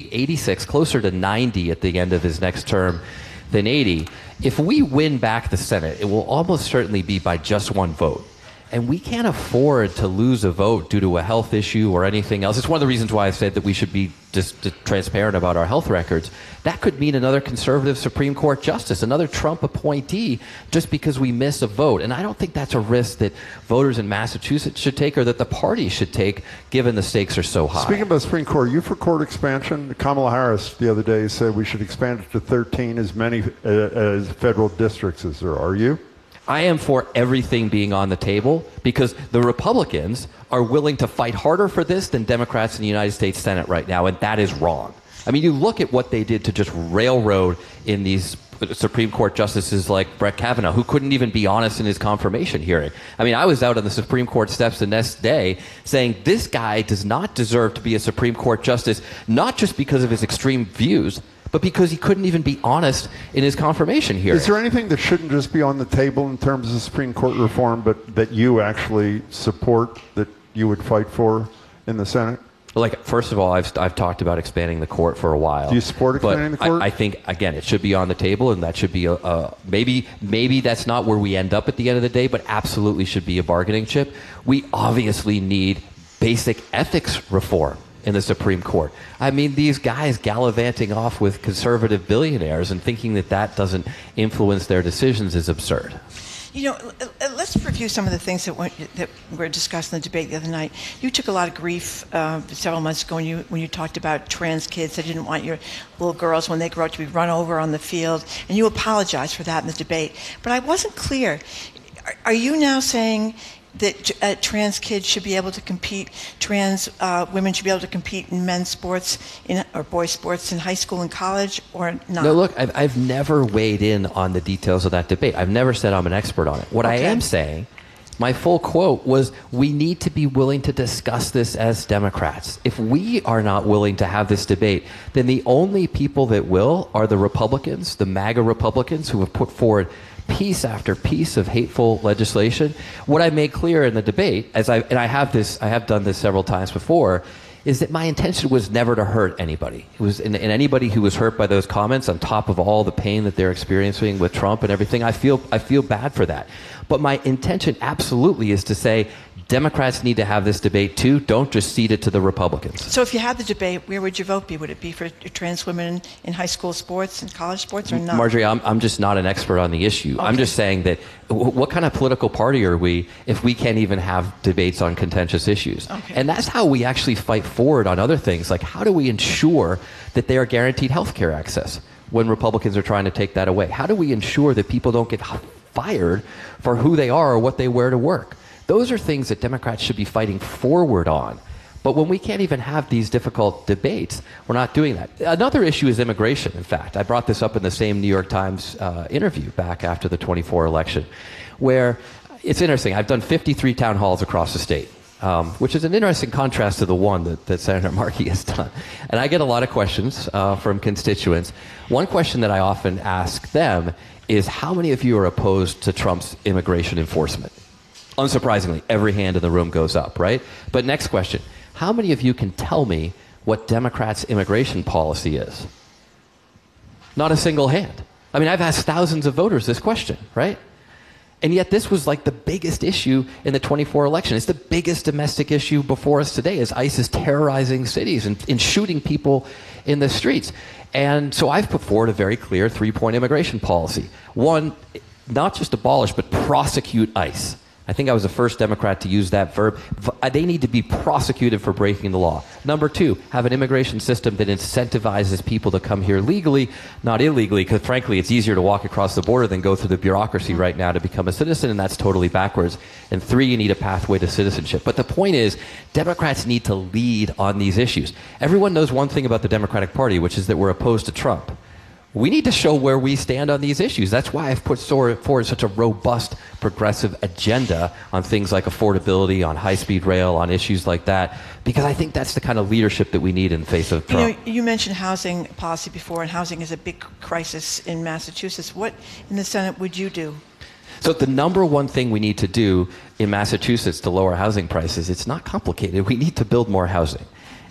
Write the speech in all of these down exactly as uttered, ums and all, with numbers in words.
eighty-six, closer to ninety at the end of his next term than eighty. If we win back the Senate, it will almost certainly be by just one vote. And we can't afford to lose a vote due to a health issue or anything else. It's one of the reasons why I said that we should be just, just transparent about our health records. That could mean another conservative Supreme Court justice, another Trump appointee, just because we miss a vote. And I don't think that's a risk that voters in Massachusetts should take or that the party should take, given the stakes are so high. Speaking about Supreme Court, are you for court expansion? Kamala Harris the other day said we should expand it to thirteen, as many uh, as federal districts as there are. Are you? I am for everything being on the table because the Republicans are willing to fight harder for this than Democrats in the United States Senate right now, and that is wrong. I mean, you look at what they did to just railroad in these Supreme Court justices like Brett Kavanaugh, who couldn't even be honest in his confirmation hearing. I mean, I was out on the Supreme Court steps the next day saying this guy does not deserve to be a Supreme Court justice, not just because of his extreme views, but because he couldn't even be honest in his confirmation hearing. Is there anything that shouldn't just be on the table in terms of Supreme Court reform, but that you actually support, that you would fight for in the Senate? Like, first of all, I've, I've talked about expanding the court for a while. Do you support expanding but the court? I, I think, again, it should be on the table, and that should be a, a maybe maybe that's not where we end up at the end of the day, but absolutely should be a bargaining chip. We obviously need basic ethics reform in the Supreme Court. I mean, these guys gallivanting off with conservative billionaires and thinking that that doesn't influence their decisions is absurd. You know, let's review some of the things that were, that were discussed in the debate the other night. You took a lot of grief uh, several months ago when you, when you talked about trans kids that didn't want your little girls, when they grow up, to be run over on the field, and you apologized for that in the debate. But I wasn't clear. Are, are you now saying that uh, trans kids should be able to compete, trans uh, women should be able to compete in men's sports in, or boys' sports in high school and college, or not? No, look, I've, I've never weighed in on the details of that debate. I've never said I'm an expert on it. What okay. I am saying, my full quote was, we need to be willing to discuss this as Democrats. If we are not willing to have this debate, then the only people that will are the Republicans, the MAGA Republicans, who have put forward piece after piece of hateful legislation. What I made clear in the debate, as I and I have this, I have done this several times before, is that my intention was never to hurt anybody. It was, and, and anybody who was hurt by those comments, on top of all the pain that they're experiencing with Trump and everything, I feel I feel bad for that. But my intention absolutely is to say, Democrats need to have this debate too. Don't just cede it to the Republicans. So if you had the debate, where would your vote be? Would it be for trans women in high school sports and college sports, or not? Marjorie, I'm, I'm just not an expert on the issue. Okay. I'm just saying that w- what kind of political party are we if we can't even have debates on contentious issues? Okay. And that's how we actually fight forward on other things. Like, how do we ensure that they are guaranteed health care access when Republicans are trying to take that away? How do we ensure that people don't get fired for who they are or what they wear to work? Those are things that Democrats should be fighting forward on. But when we can't even have these difficult debates, we're not doing that. Another issue is immigration, in fact. I brought this up in the same New York Times uh, interview back after the twenty-four election, where it's interesting. I've done fifty-three town halls across the state, um, which is an interesting contrast to the one that, that Senator Markey has done. And I get a lot of questions uh, from constituents. One question that I often ask them is, how many of you are opposed to Trump's immigration enforcement? Unsurprisingly, every hand in the room goes up, right? But next question, how many of you can tell me what Democrats' immigration policy is? Not a single hand. I mean, I've asked thousands of voters this question, right? And yet this was like the biggest issue in the twenty-four election. It's the biggest domestic issue before us today, as ICE is terrorizing cities and, and shooting people in the streets. And so I've put forward a very clear three-point immigration policy. One, not just abolish, but prosecute ICE. I think I was the first Democrat to use that verb. They need to be prosecuted for breaking the law. Number two, have an immigration system that incentivizes people to come here legally, not illegally, because frankly, it's easier to walk across the border than go through the bureaucracy right now to become a citizen, and that's totally backwards. And three, you need a pathway to citizenship. But the point is, Democrats need to lead on these issues. Everyone knows one thing about the Democratic Party, which is that we're opposed to Trump. We need to show where we stand on these issues. That's why I've put forward such a robust, progressive agenda on things like affordability, on high-speed rail, on issues like that, because I think that's the kind of leadership that we need in the face of Trump. You know, you mentioned housing policy before, and housing is a big crisis in Massachusetts. What in the Senate would you do? So the number one thing we need to do in Massachusetts to lower housing prices, it's not complicated. We need to build more housing.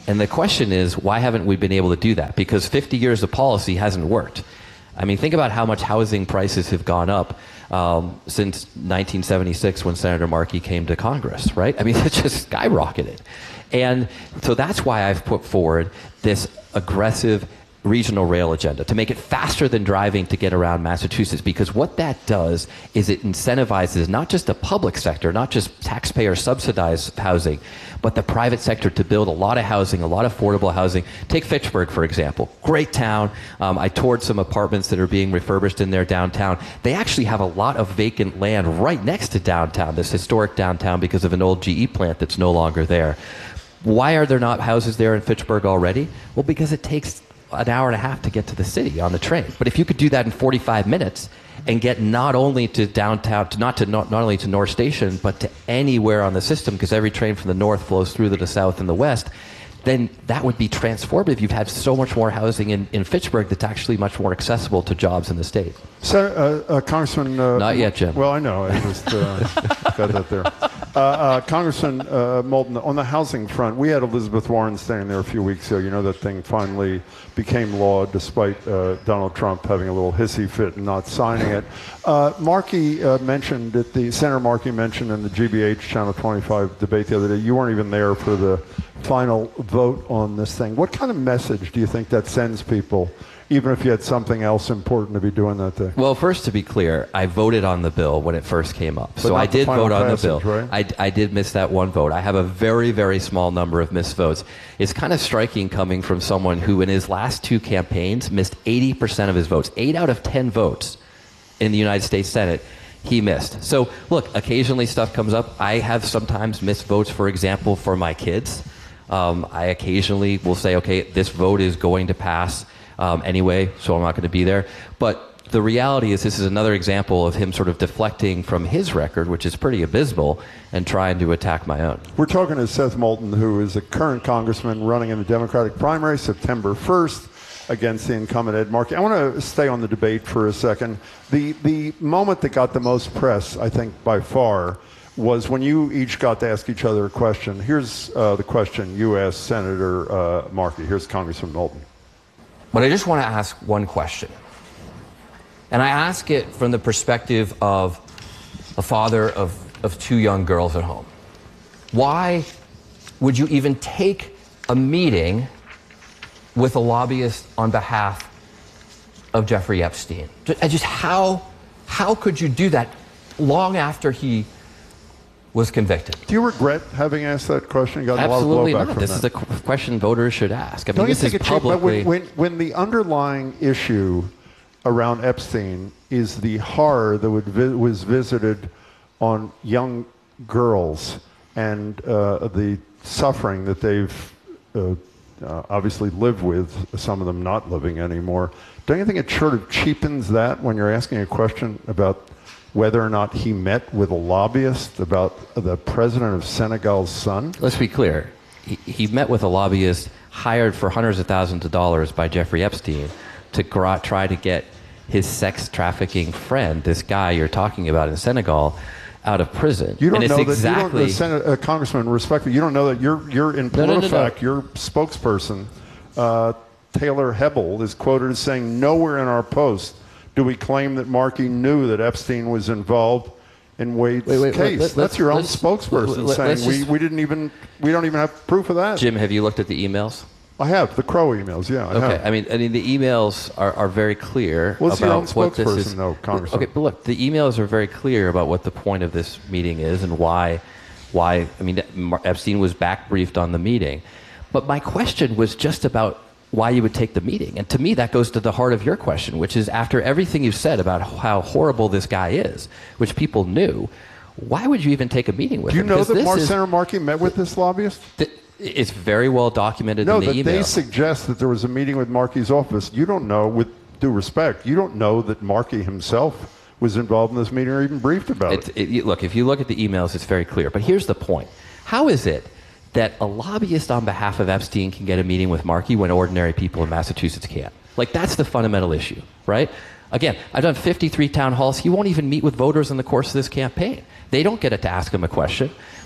And the question is, why haven't we been able to do that? Because fifty years of policy hasn't worked. I mean, think about how much housing prices have gone up um, since nineteen seventy-six when Senator Markey came to Congress, right? I mean, it's just skyrocketed. And so that's why I've put forward this aggressive regional rail agenda to make it faster than driving to get around Massachusetts, because what that does is it incentivizes not just the public sector, not just taxpayer subsidized housing, but the private sector to build a lot of housing, a lot of affordable housing. Take Fitchburg, for example. Great town. Um, I toured some apartments that are being refurbished in their downtown. They actually have a lot of vacant land right next to downtown, this historic downtown, because of an old G E plant that's no longer there. Why are there not houses there in Fitchburg already? Well, because it takes an hour and a half to get to the city on the train. But if you could do that in forty-five minutes and get not only to downtown, to not to not, not only to North Station, but to anywhere on the system, because every train from the north flows through to the south and the west, then that would be transformative. You've had so much more housing in, in Fitchburg that's actually much more accessible to jobs in the state. So, uh, uh, Congressman... Uh, Not yet, Jim. Well, I know. I just uh, got that there. Uh, uh, Congressman uh, Moulton, on the housing front, we had Elizabeth Warren standing there a few weeks ago. You know, that thing finally became law despite uh, Donald Trump having a little hissy fit and not signing it. Uh, Markey uh, mentioned at the, Senator Markey mentioned in the G B H Channel twenty-five debate the other day, you weren't even there for the final vote on this thing. What kind of message do you think that sends people, even if you had something else important to be doing that day? Well, first, to be clear, I voted on the bill when it first came up. But so I did vote on passage, the bill. Right? I, I did miss that one vote. I have a very, very small number of missed votes. It's kind of striking coming from someone who, in his last two campaigns, missed eighty percent of his votes. Eight out of ten votes in the United States Senate, he missed. So, look, occasionally stuff comes up. I have sometimes missed votes, for example, for my kids. Um, I occasionally will say, okay, this vote is going to pass um, anyway, so I'm not going to be there. But the reality is this is another example of him sort of deflecting from his record, which is pretty abysmal, and trying to attack my own. We're talking to Seth Moulton, who is a current congressman running in the Democratic primary September first against the incumbent Ed Markey. I want to stay on the debate for a second. The, the moment that got the most press, I think, by far, was when you each got to ask each other a question. Here's uh, the question you asked Senator uh, Markey. Here's Congressman Moulton. But I just want to ask one question. And I ask it from the perspective of a father of, of two young girls at home. Why would you even take a meeting with a lobbyist on behalf of Jeffrey Epstein? Just how, how could you do that long after he was convicted? Do you regret having asked that question? You got Absolutely a lot of blowback not. from This that. is a qu- question voters should ask. I mean, Don't you this think is it's publicly... publicly... when, when, when the underlying issue around Epstein is the horror that would vi- was visited on young girls and uh, the suffering that they've uh, uh, obviously lived with, some of them not living anymore, don't you think it sort of cheapens that when you're asking a question about whether or not he met with a lobbyist about the president of Senegal's son? Let's be clear. He, he met with a lobbyist hired for hundreds of thousands of dollars by Jeffrey Epstein to gra- try to get his sex trafficking friend, this guy you're talking about in Senegal, out of prison. You don't and it's know that, exactly... you don't, Senate, uh, Congressman, respectfully, you don't know that you're, you're in No, no, no, PolitiFact, no. your spokesperson, uh, Taylor Hebel, is quoted as saying, nowhere in our post do we claim that Markey knew that Epstein was involved in Wade's Wait, wait, case. let- let- That's your own let's- spokesperson let- saying let's we, just- we didn't even, we don't even have proof of that. Jim, have you looked at the emails? I have, the Crow emails, yeah, I Okay, have. I mean, I mean, the emails are, are very clear What's about your own what this spokesperson, is. though, Congressman? Okay, but look, the emails are very clear about what the point of this meeting is and why, why. I mean, Mar- Epstein was back briefed on the meeting, but my question was just about why you would take the meeting, and to me, that goes to the heart of your question, which is after everything you've said about how horrible this guy is, which people knew, why would you even take a meeting with Do you him? know 'Cause that this Mar- is- Senator Markey met with this lobbyist? th- It's very well documented No, in the that email. they suggest that there was a meeting with Markey's office. You don't know, with due respect, you don't know that Markey himself was involved in this meeting or even briefed about it. It, it, look, if you look at the emails, it's very clear. But here's the point. How is it that a lobbyist on behalf of Epstein can get a meeting with Markey when ordinary people in Massachusetts can't? Like, that's the fundamental issue, right? Again, I've done fifty-three town halls. He won't even meet with voters in the course of this campaign. They don't get it to ask him a question.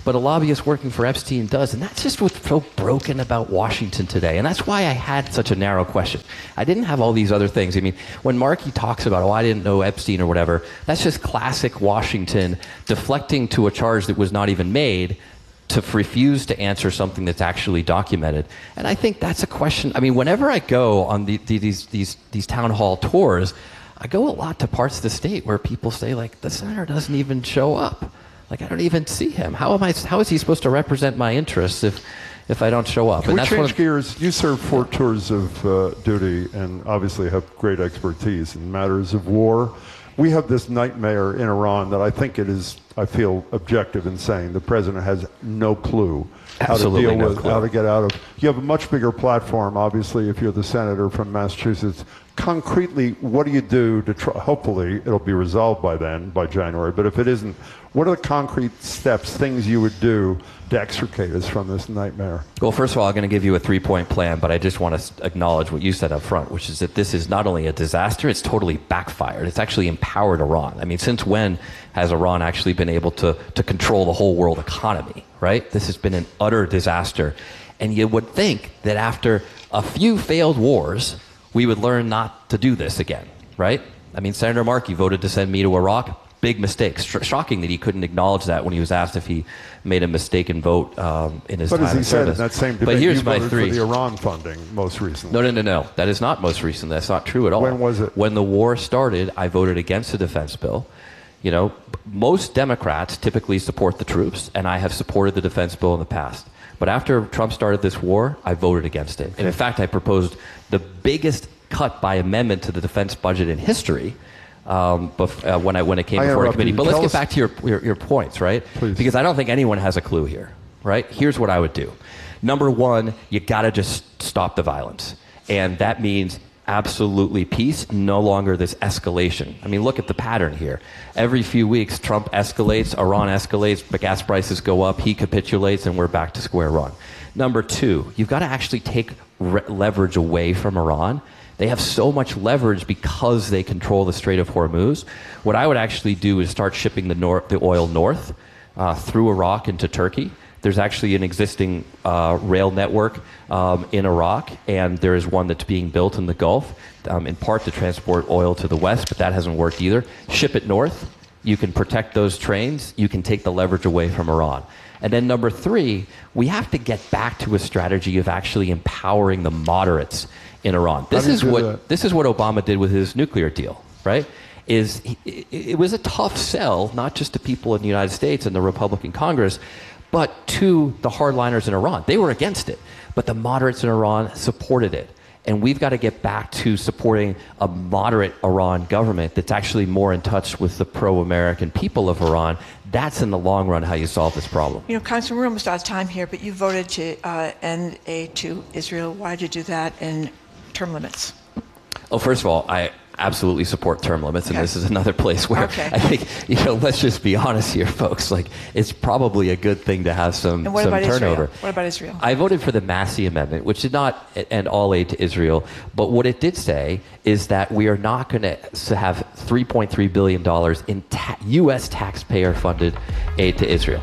but a lobbyist working for Epstein does. And that's just what's so broken about Washington today. And that's why I had such a narrow question. I didn't have all these other things. I mean, when Markey talks about, oh, I didn't know Epstein or whatever, that's just classic Washington deflecting to a charge that was not even made to refuse to answer something that's actually documented. And I think that's a question. I mean, whenever I go on the, the, these, these, these town hall tours, I go a lot to parts of the state where people say, like, the senator doesn't even show up. Like, I don't even see him. How am I? How is he supposed to represent my interests if, if I don't show up? Can and we that's change one of, gears? You served four tours of uh, duty and obviously have great expertise in matters of war. We have this nightmare in Iran that I think it is, I feel, objective in saying the president has no clue how Absolutely to deal no with, clue. how to get out of. You have a much bigger platform, obviously, if you're the senator from Massachusetts. Concretely, what do you do to try, hopefully it'll be resolved by then, by January, but if it isn't, what are the concrete steps, things you would do to extricate us from this nightmare? Well, first of all, I'm going to give you a three-point plan, but I just want to acknowledge what you said up front, which is that this is not only a disaster, it's totally backfired. It's actually empowered Iran. I mean, since when has Iran actually been able to, to control the whole world economy, right? This has been an utter disaster. And you would think that after a few failed wars, we would learn not to do this again, right? I mean, Senator Markey voted to send me to Iraq. Big mistake. Sh- shocking that he couldn't acknowledge that when he was asked if he made a mistaken vote um, in his But time as he in said in service. that same But debate, here's you my voted three. for the Iran funding most recently. No, no, no, no. That is not most recent. That's not true at all. When was it? When the war started, I voted against the defense bill. You know, most Democrats typically support the troops, and I have supported the defense bill in the past. But after Trump started this war, I voted against it. And in fact, I proposed the biggest cut by amendment to the defense budget in history um, bef- uh, when, I, when it came I before a interrupted committee. you. But let's Tell get us- back to your, your, your points, right? Please. Because I don't think anyone has a clue here, right? Here's what I would do. Number one, you got to just stop the violence. And that means absolutely peace, no longer this escalation. I mean, look at the pattern here. Every few weeks, Trump escalates, Iran escalates, the gas prices go up, he capitulates, and we're back to square one. Number two, you've got to actually take re- leverage away from Iran. They have so much leverage because they control the Strait of Hormuz. What I would actually do is start shipping the, nor- the oil north uh, through Iraq into Turkey. There's actually an existing uh, rail network um, in Iraq, and there is one that's being built in the Gulf, um, in part to transport oil to the west, but that hasn't worked either. Ship it north. You can protect those trains. You can take the leverage away from Iran. And then number three, we have to get back to a strategy of actually empowering the moderates in Iran. This How do you is do what that? this is what Obama did with his nuclear deal, right? Is he, it was a tough sell, not just to people in the United States and the Republican Congress, but to the hardliners in Iran. They were against it, but the moderates in Iran supported it. And we've got to get back to supporting a moderate Iran government that's actually more in touch with the pro-American people of Iran. That's in the long run how you solve this problem. You know, Congressman, we're almost out of time here, but you voted to uh, end aid to Israel. Why did you do that? And term limits. Oh, first of all, I absolutely support term limits, and Okay. this is another place where Okay. I think, you know, let's just be honest here, folks. Like, it's probably a good thing to have some, And what some about turnover. Israel? What about Israel? I voted for the Massey Amendment, which did not end all aid to Israel, but what it did say is that we are not going to have three point three billion dollars in ta- U S taxpayer-funded aid to Israel.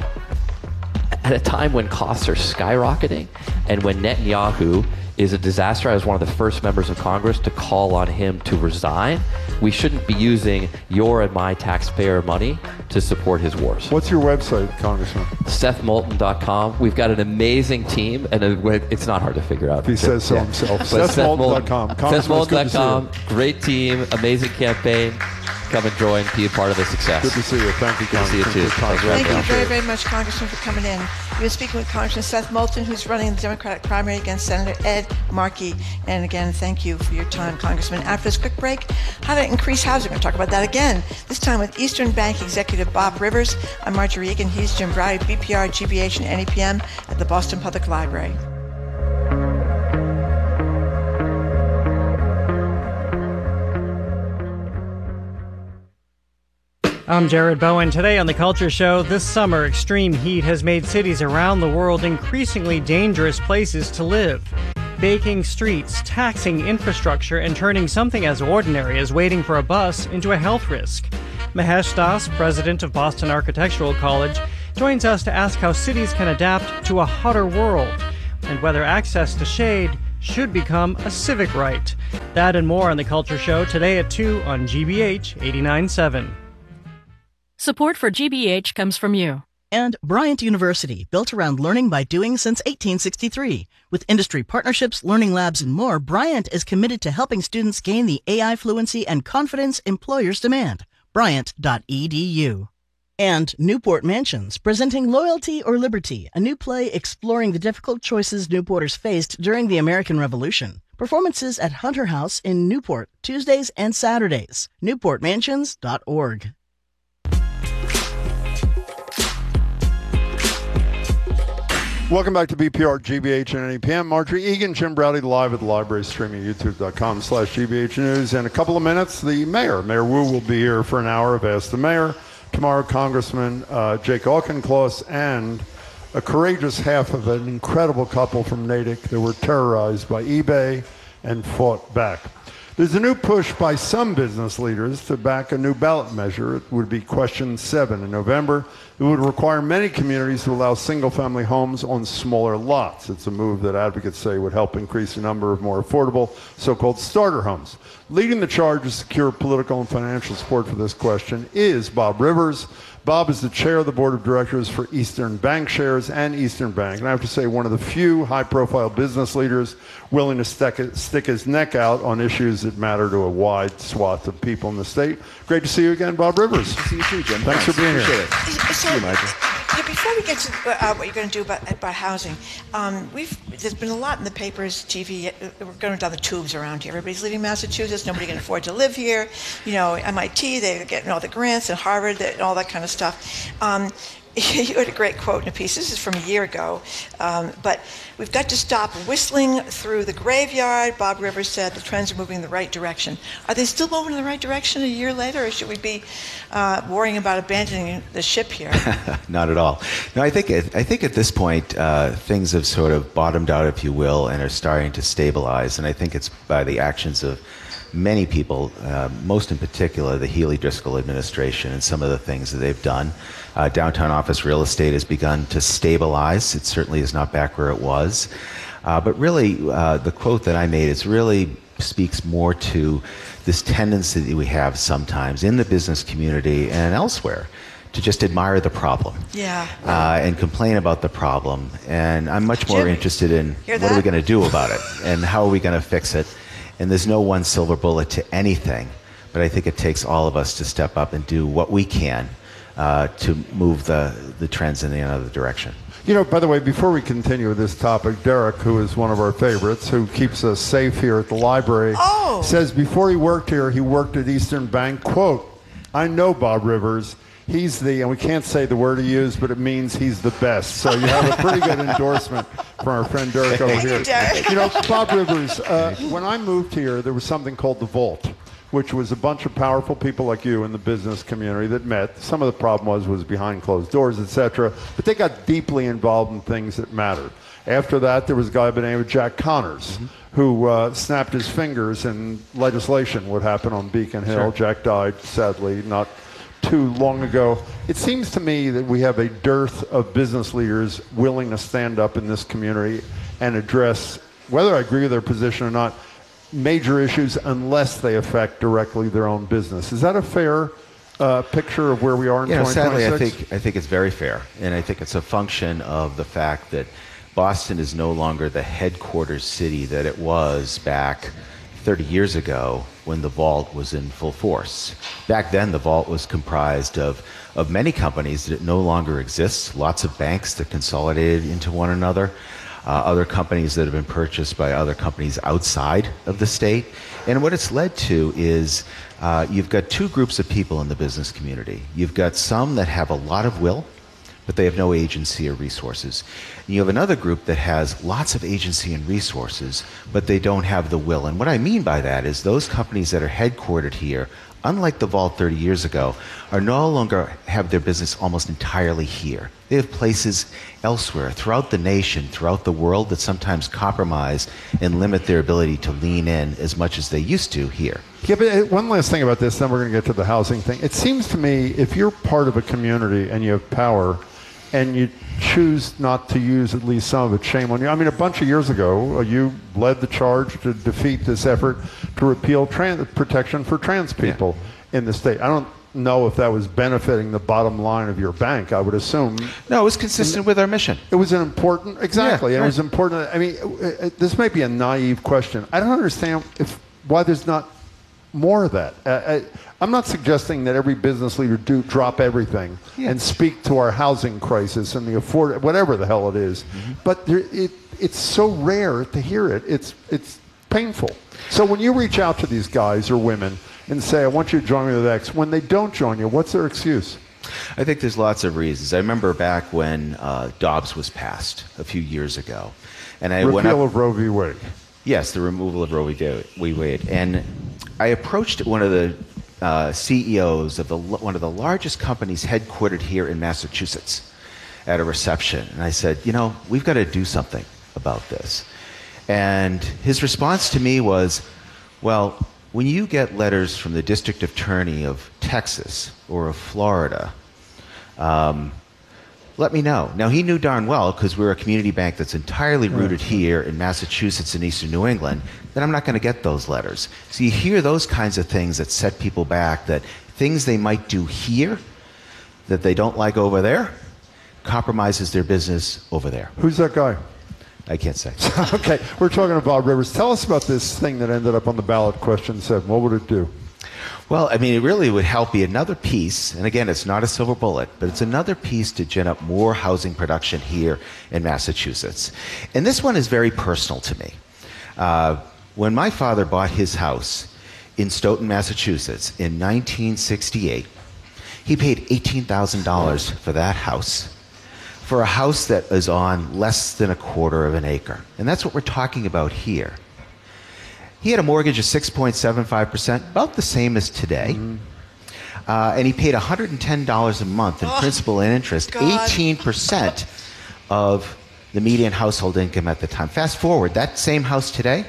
At a time when costs are skyrocketing and when Netanyahu is a disaster, I was one of the first members of Congress to call on him to resign. We shouldn't be using your and my taxpayer money to support his wars. What's your website, Congressman? Seth Moulton dot com. We've got an amazing team, and a, it's not hard to figure out. If he says so Yeah. himself. But Seth Moulton dot com. Seth Congressman, it's Moulton good to dot see com. you. Great team, amazing campaign. Come and join, be a part of the success. Good to see you. Thank you, Good to see you Congressman. too. for your time. Thank you. Thank you Yeah. very, very much, Congressman, for coming in. You've been speaking with Congressman Seth Moulton, who's running the Democratic primary against Senator Ed Markey. And again, thank you for your time, Congressman. After this quick break, how to increase housing. We're going to talk about that again, this time with Eastern Bank Executive Bob Rivers. I'm Marjorie Egan. He's Jim Browdy, B P R, G B H, and N E P M at the Boston Public Library. I'm Jared Bowen. Today on The Culture Show, this summer, extreme heat has made cities around the world increasingly dangerous places to live. Baking streets, taxing infrastructure, and turning something as ordinary as waiting for a bus into a health risk. Mahesh Das, president of Boston Architectural College, joins us to ask how cities can adapt to a hotter world and whether access to shade should become a civic right. That and more on The Culture Show today at two on G B H eighty-nine point seven. Support for G B H comes from you. And Bryant University, built around learning by doing since eighteen sixty-three. With industry partnerships, learning labs, and more, Bryant is committed to helping students gain the A I fluency and confidence employers demand. Bryant dot E D U. And Newport Mansions, presenting Loyalty or Liberty, a new play exploring the difficult choices Newporters faced during the American Revolution. Performances at Hunter House in Newport, Tuesdays and Saturdays. Newport Mansions dot org. Welcome back to B P R G B H and N E P M. Marjorie Egan, Jim Browdy, live at the library, streaming youtube dot com slash G B H News. In a couple of minutes, the mayor, Mayor Wu, will be here for an hour of Ask the Mayor. Tomorrow, Congressman uh, Jake Auchincloss and a courageous half of an incredible couple from Natick that were terrorized by eBay and fought back. There's a new push by some business leaders to back a new ballot measure. It would be question seven in November. It would require many communities to allow single-family homes on smaller lots. It's a move that advocates say would help increase the number of more affordable so-called starter homes. Leading the charge to secure political and financial support for this question is Bob Rivers. Bob is the chair of the board of directors for Eastern Bankshares and Eastern Bank. And I have to say, one of the few high-profile business leaders willing to stick, stick his neck out on issues that matter to a wide swath of people in the state. Great to see you again, Bob Rivers. Good to see you too, Jim. Thanks, Thanks for being Appreciate here. It. So, See you, Michael. yeah, before we get to uh, what you're going to do about, about housing, um, we've there's been a lot in the papers, T V. Uh, we're going down the tubes around here. Everybody's leaving Massachusetts. Nobody can afford to live here. You know, M I T, they're getting all the grants, and Harvard, they, all that kind of stuff. Um, you had a great quote in a piece. This is from a year ago. Um, but we've got to stop whistling through the graveyard. Bob Rivers said the trends are moving in the right direction. Are they still moving in the right direction a year later, or should we be uh, worrying about abandoning the ship here? Not at all. No, I think it, I think at this point uh, things have sort of bottomed out, if you will, and are starting to stabilize. And I think it's by the actions of many people, uh, most in particular the Healy Driscoll administration and some of the things that they've done. Uh, downtown office real estate has begun to stabilize. It certainly is not back where it was. Uh, but really, uh, the quote that I made is really speaks more to this tendency that we have sometimes in the business community and elsewhere to just admire the problem. Yeah. Uh, and complain about the problem. And I'm much more Jim, interested in hear what are we that? going to do about it and how are we going to fix it. And there's no one silver bullet to anything, but I think it takes all of us to step up and do what we can uh, to move the, the trends in the other direction. You know, by the way, before we continue with this topic, Derek, who is one of our favorites, who keeps us safe here at the library, Oh. says before he worked here, he worked at Eastern Bank. Quote, I know Bob Rivers. He's the, and we can't say the word he used, but it means he's the best. So you have a pretty good endorsement from our friend Derek over Thank you, here. Derek. You know, Bob Rivers, uh, when I moved here, there was something called the Vault, which was a bunch of powerful people like you in the business community that met. Some of the problem was was behind closed doors, et cetera. But they got deeply involved in things that mattered. After that, there was a guy by the name of Jack Connors, mm-hmm. who uh, snapped his fingers and legislation would happen on Beacon Hill. Sure. Jack died, sadly, not too long ago. It seems to me that we have a dearth of business leaders willing to stand up in this community and address, whether I agree with their position or not, major issues unless they affect directly their own business. Is that a fair uh, picture of where we are in you know, twenty sadly, twenty-six? I think I think it's very fair, and I think it's a function of the fact that Boston is no longer the headquarters city that it was back thirty years ago when the Vault was in full force. Back then, the Vault was comprised of, of many companies that no longer exist, lots of banks that consolidated into one another, uh, other companies that have been purchased by other companies outside of the state. And what it's led to is uh, you've got two groups of people in the business community. You've got some that have a lot of will, but they have no agency or resources. And you have another group that has lots of agency and resources, but they don't have the will. And what I mean by that is those companies that are headquartered here, unlike the Vault thirty years ago, are no longer have their business almost entirely here. They have places elsewhere throughout the nation, throughout the world, that sometimes compromise and limit their ability to lean in as much as they used to here. Yeah, but one last thing about this, then we're going to get to the housing thing. It seems to me if you're part of a community and you have power, and you choose not to use at least some of it, shame on you. I mean, a bunch of years ago, uh, you led the charge to defeat this effort to repeal trans protection for trans people yeah. in the state. I don't know if that was benefiting the bottom line of your bank. I would assume. No, it was consistent with our mission. It was an important, exactly. Yeah, and right. It was important. I mean, it, it, this may be a naive question. I don't understand if why there's not more of that. Uh, I, I'm not suggesting that every business leader do drop everything yeah. and speak to our housing crisis and the afford whatever the hell it is. Mm-hmm. But there, it, it's so rare to hear it. It's it's painful. So when you reach out to these guys or women and say, I want you to join me with X, when they don't join you, what's their excuse? I think there's lots of reasons. I remember back when uh, Dobbs was passed a few years ago. And I Repeal went up, of Roe v. Wade. Yes, the removal of Roe v. Wade. And I approached one of the uh, C E Os of the, one of the largest companies headquartered here in Massachusetts at a reception. And I said, you know, we've got to do something about this. And his response to me was, well, when you get letters from the district attorney of Texas or of Florida, um, let me know. Now, he knew darn well, because we're a community bank that's entirely rooted here in Massachusetts and eastern New England, that I'm not going to get those letters. So you hear those kinds of things that set people back, that things they might do here that they don't like over there compromises their business over there. Who's that guy? I can't say. Okay, we're talking about Rivers. Tell us about this thing that ended up on the ballot, question seven. What would it do? Well, I mean, it really would help be another piece, and again, it's not a silver bullet, but it's another piece to gin up more housing production here in Massachusetts. And this one is very personal to me. Uh, when my father bought his house in Stoughton, Massachusetts in nineteen sixty-eight, he paid eighteen thousand dollars for that house, for a house that is on less than a quarter of an acre. And that's what we're talking about here. He had a mortgage of six point seven five percent, about the same as today. Mm-hmm. uh, and he paid one hundred ten dollars a month in oh, principal and interest, God. eighteen percent of the median household income at the time. Fast forward, that same house today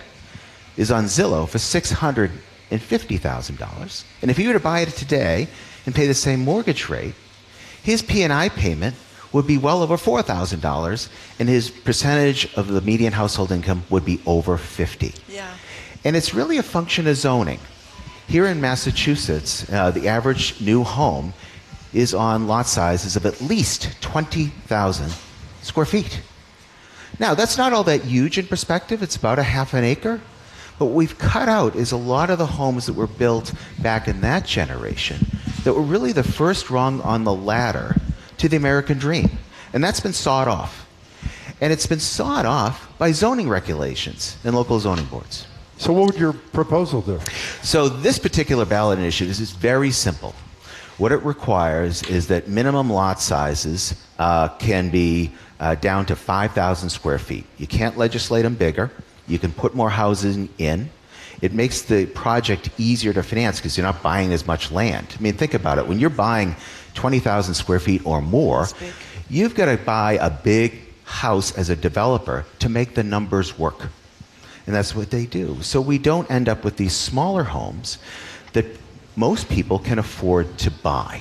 is on Zillow for six hundred fifty thousand dollars. And if he were to buy it today and pay the same mortgage rate, his P and I payment would be well over four thousand dollars, and his percentage of the median household income would be over fifty. Yeah. And it's really a function of zoning. Here in Massachusetts, uh, the average new home is on lot sizes of at least twenty thousand square feet. Now, that's not all that huge in perspective. It's about a half an acre. But what we've cut out is a lot of the homes that were built back in that generation that were really the first rung on the ladder to the American dream. And that's been sawed off. And it's been sawed off by zoning regulations and local zoning boards. So what would your proposal do? So this particular ballot initiative is very simple. What it requires is that minimum lot sizes uh, can be uh, down to five thousand square feet. You can't legislate them bigger. You can put more housing in. It makes the project easier to finance because you're not buying as much land. I mean, think about it. When you're buying twenty thousand square feet or more, you've got to buy a big house as a developer to make the numbers work. And that's what they do. So we don't end up with these smaller homes that most people can afford to buy.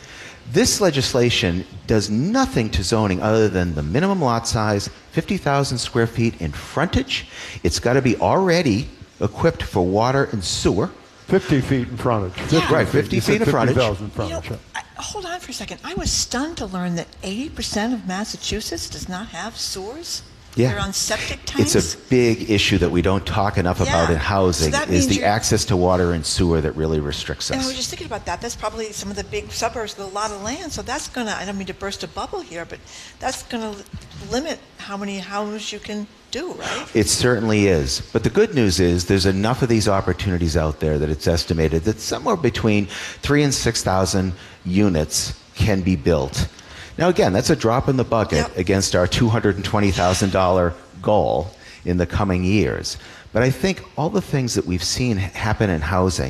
This legislation does nothing to zoning other than the minimum lot size, fifty thousand square feet in frontage. It's got to be already equipped for water and sewer. fifty feet in frontage. Yeah. Right, fifty feet in frontage. fifty thousand frontage. You know, I, hold on for a second. I was stunned to learn that eighty percent of Massachusetts does not have sewers. Yeah. They're on septic tanks. It's a big issue that we don't talk enough yeah. about in housing, so is the you're... access to water and sewer that really restricts us. And I was just thinking about that. That's probably some of the big suburbs with a lot of land. So that's going to, I don't mean to burst a bubble here, but that's going to limit how many houses you can do, right? It certainly is. But the good news is there's enough of these opportunities out there that it's estimated that somewhere between three and six thousand units can be built. Now, again, that's a drop in the bucket yep. against our two hundred twenty thousand dollars goal in the coming years. But I think all the things that we've seen happen in housing,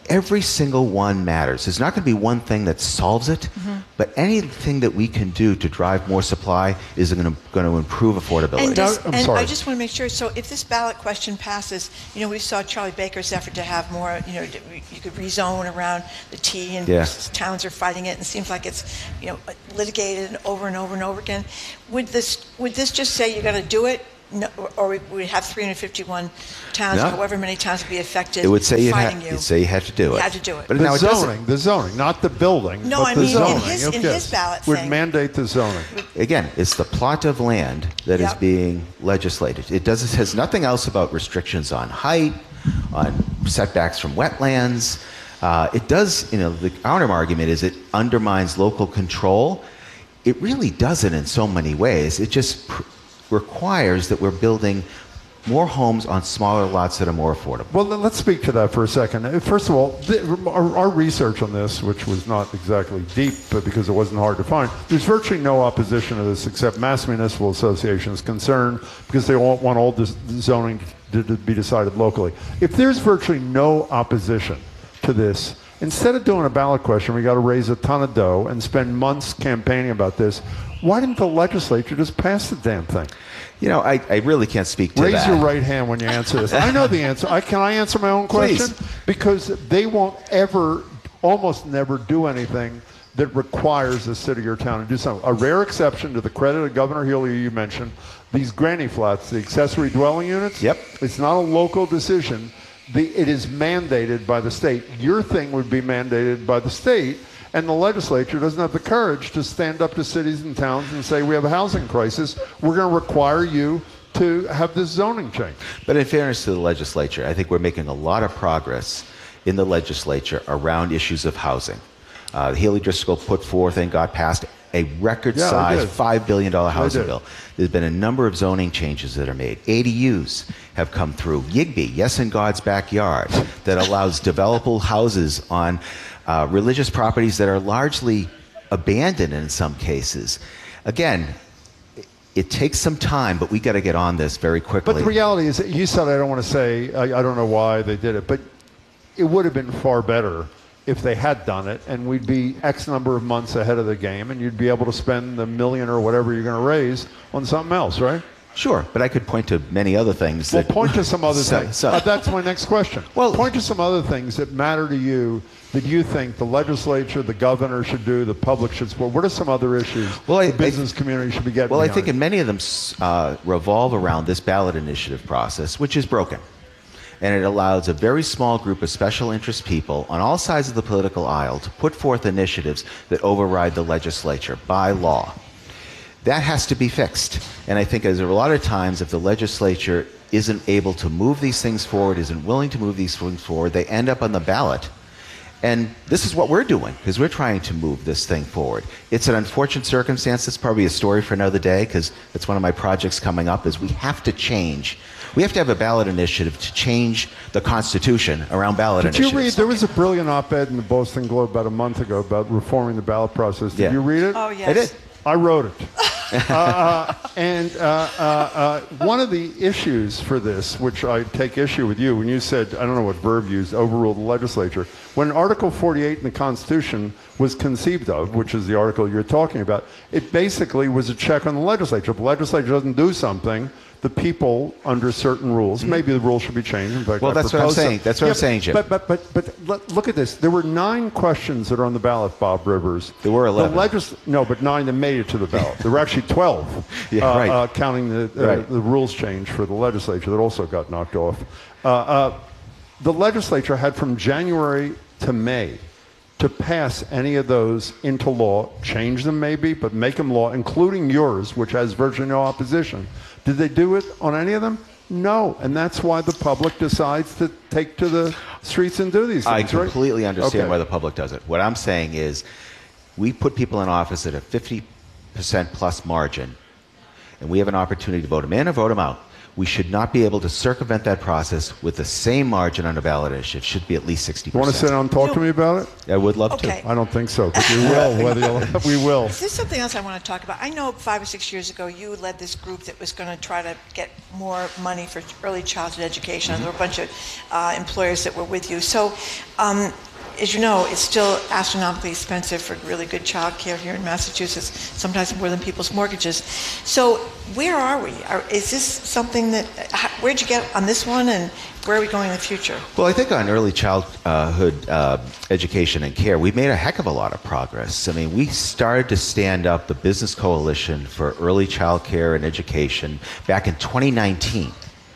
every single one matters. There's not going to be one thing that solves it, mm-hmm. but anything that we can do to drive more supply is going to, going to improve affordability. And, does, I'm and sorry. I just want to make sure, so if this ballot question passes, you know, we saw Charlie Baker's effort to have more, you know, you could rezone around the T, and yeah. towns are fighting it, and it seems like it's, you know, litigated over and over and over again. Would this, would this just say you got to do it? No, or we would have three hundred fifty-one towns, no. or however many towns would be affected. It would say you fighting ha- you. It'd say you had to do it. You had to do it. But the now it zoning, the zoning, not the building. No, but I the mean in zoning. his, in Okay. his ballot would thing. mandate the zoning. Again, it's the plot of land that Yep. is being legislated. It does. It has nothing else about restrictions on height, on setbacks from wetlands. Uh, it does. You know, the counter argument is it undermines local control. It really doesn't in so many ways. It just pr- requires that we're building more homes on smaller lots that are more affordable. Well, let's speak to that for a second. First of all, the, our, our research on this, which was not exactly deep, but because it wasn't hard to find, there's virtually no opposition to this except Mass Municipal Association's concern because they all want all this zoning to, to be decided locally. If there's virtually no opposition to this, instead of doing a ballot question, we got to raise a ton of dough and spend months campaigning about this. Why didn't the legislature just pass the damn thing? You know, I, I really can't speak to Raise that. your right hand when you answer this. I know the answer. I, can I answer my own question? Please. Because they won't ever, almost never do anything that requires a city or town to do something. A rare exception to the credit of Governor Healy you mentioned, these granny flats, the accessory dwelling units. Yep. It's not a local decision. The, it is mandated by the state. Your thing would be mandated by the state. And the legislature doesn't have the courage to stand up to cities and towns and say, we have a housing crisis. We're going to require you to have this zoning change. But in fairness to the legislature, I think we're making a lot of progress in the legislature around issues of housing. Uh, Haley Driscoll put forth and got passed a record-sized yeah, five billion dollars housing did. bill. There's been a number of zoning changes that are made. A D Us have come through. Yigby, yes, in God's backyard, that allows developable houses on uh, religious properties that are largely abandoned in some cases. Again, it takes some time, but we got to get on this very quickly. But the reality is, that you said, I don't want to say, I, I don't know why they did it, but it would have been far better if they had done it, and we'd be X number of months ahead of the game, and you'd be able to spend the million or whatever you're going to raise on something else, right? Sure, but I could point to many other things. Well, that point to some other so, things. so- Uh, that's my next question. Well- point to some other things that matter to you that you think the legislature, the governor should do, the public should support. What are some other issues Well, I- the business I- community should be getting Well, I behind? think in many of them uh, revolve around this ballot initiative process, which is broken. And it allows a very small group of special interest people on all sides of the political aisle to put forth initiatives that override the legislature by law. That has to be fixed. And I think as a lot of times, if the legislature isn't able to move these things forward, isn't willing to move these things forward, they end up on the ballot. And this is what we're doing, because we're trying to move this thing forward. It's an unfortunate circumstance. It's probably a story for another day, because it's one of my projects coming up, is we have to change. We have to have a ballot initiative to change the Constitution around ballot Did initiatives. you read, there was a brilliant op-ed in the Boston Globe about a month ago about reforming the ballot process. Did Yeah. you read it? Oh, yes. I did. I wrote it. uh, uh, and uh, uh, uh, one of the issues for this, which I take issue with you, when you said, I don't know what verb you used, overrule the legislature, when Article forty-eight in the Constitution was conceived of, which is the article you're talking about, it basically was a check on the legislature. If the legislature doesn't do something, the people, under certain rules, maybe the rules should be changed. In fact, Well, I that's what I'm propose saying. some- That's what I'm saying, Jim. But, but, but, but let- look at this. There were nine questions that are on the ballot, Bob Rivers. There were eleven. The legis- no, but nine that made it to the ballot. There were actually twelve, Yeah, uh, right. uh, counting the, uh, Right. the rules change for the legislature that also got knocked off. Uh, uh, the legislature had from January to May to pass any of those into law, change them maybe, but make them law, including yours, which has virtually no opposition. Did they do it on any of them? No, and that's why the public decides to take to the streets and do these things, I right? completely understand Okay. why the public does it. What I'm saying is we put people in office at a fifty percent plus margin, and we have an opportunity to vote them in or vote them out. we should not be able to circumvent that process with the same margin on a ballot issue. It should be at least sixty percent. You want to sit down and talk to me about it? I would love Okay. to. I don't think so, but we will. Whether you'll, we will. There's something else I want to talk about. I know five or six years ago you led this group that was going to try to get more money for early childhood education. Mm-hmm. There were a bunch of uh, employers that were with you. So, um, as you know, it's still astronomically expensive for really good child care here in Massachusetts, sometimes more than people's mortgages. So where are we? Are, is this something that, how, where'd you get on this one, and where are we going in the future? Well, I think on early childhood uh, education and care, we've made a heck of a lot of progress. I mean, we started to stand up the Business Coalition for Early Child Care and Education back in twenty nineteen.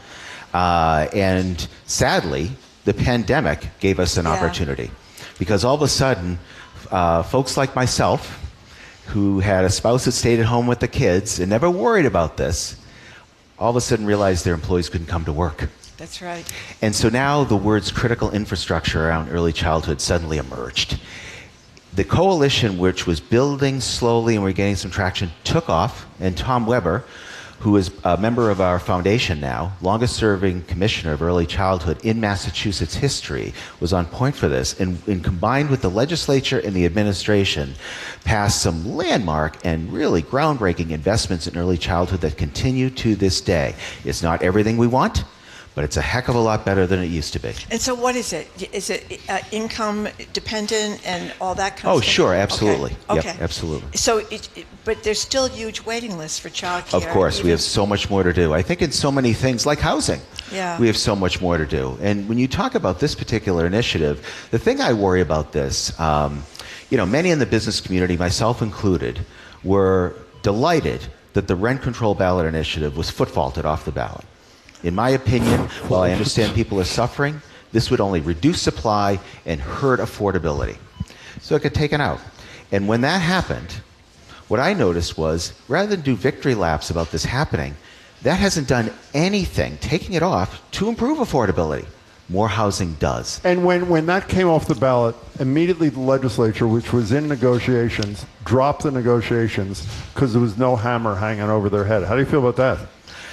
Uh, and sadly, the pandemic gave us an Yeah. opportunity. Because all of a sudden, uh, folks like myself, who had a spouse that stayed at home with the kids and never worried about this, all of a sudden realized their employees couldn't come to work. That's right. And so now the words critical infrastructure around early childhood suddenly emerged. The coalition, which was building slowly and we're getting some traction, took off, and Tom Weber, who is a member of our foundation now, longest serving commissioner of early childhood in Massachusetts history, was on point for this, and, and combined with the legislature and the administration, passed some landmark and really groundbreaking investments in early childhood that continue to this day. It's not everything we want, but it's a heck of a lot better than it used to be. And so what is it? Is it uh, income dependent and all that kind Oh, of stuff? sure, absolutely. Okay. Yep, absolutely. So, it, it, but there's still huge waiting lists for child care. Of course, we even- have so much more to do. I think in so many things, like housing, Yeah. we have so much more to do. And when you talk about this particular initiative, the thing I worry about this, um, you know, many in the business community, myself included, were delighted that the rent control ballot initiative was foot-faulted off the ballot. In my opinion, while I understand people are suffering, this would only reduce supply and hurt affordability. So it got taken out. And when that happened, what I noticed was, rather than do victory laps about this happening, that hasn't done anything, taking it off, to improve affordability. More housing does. And when, when that came off the ballot, immediately the legislature, which was in negotiations, dropped the negotiations because there was no hammer hanging over their head. How do you feel about that?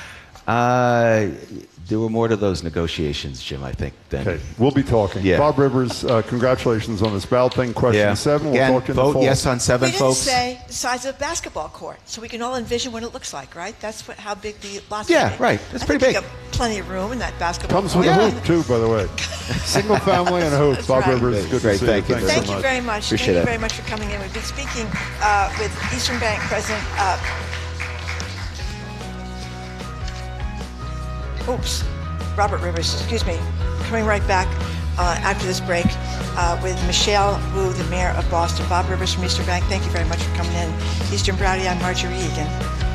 Uh, there were more to those negotiations, Jim, I think, than... Okay, we'll be talking. Yeah. Bob Rivers, uh, congratulations on this ballot thing. Question Yeah. seven. We'll Again, talk in the vote fall. yes on seven, We didn't folks. say the size of a basketball court, so we can all envision what it looks like, right? That's what, how big the lots Yeah, are. right. That's I pretty think big. you got plenty of room in that basketball Comes court. with Yeah. a hoop, too, by the way. Single family and a hoop. That's Bob right. Rivers, good Great, to see thank you you. very Thank so you much. very much. Appreciate Thank you it. very much for coming in. We've been speaking uh, with Eastern Bank President. Uh, oops, Robert Rivers. Excuse me. Coming right back uh, after this break uh, with Michelle Wu, the mayor of Boston. Bob Rivers from Eastern Bank. Thank you very much for coming in. Eastern Browdy. I'm Marjorie Egan.